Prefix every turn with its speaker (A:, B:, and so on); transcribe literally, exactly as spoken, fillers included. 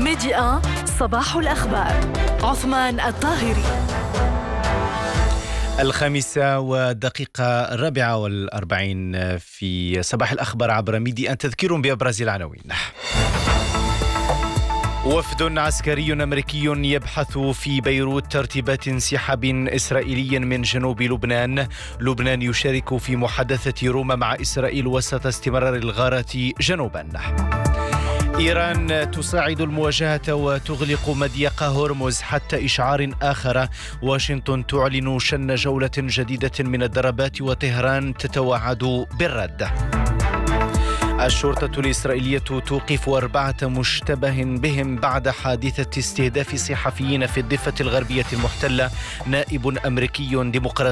A: ميديا صباح الأخبار. عثمان الطاهري.
B: الخامسة والدقيقة الرابعة والأربعين في صباح الأخبار عبر ميديا. تذكير بأبرز العناوين. وفد عسكري أمريكي يبحث في بيروت ترتيبات انسحاب إسرائيلي من جنوب لبنان. لبنان يشارك في محادثة روما مع إسرائيل وسط استمرار الغارة جنوبا. إيران تساعد المواجهة وتغلق مضيق هرمز حتى إشعار آخر. واشنطن تعلن شن جولة جديدة من الضربات وطهران تتوعد بالرد. الشرطة الإسرائيلية توقف أربعة مشتبه بهم بعد حادثة استهداف صحفيين في الضفة الغربية المحتلة. نائب أمريكي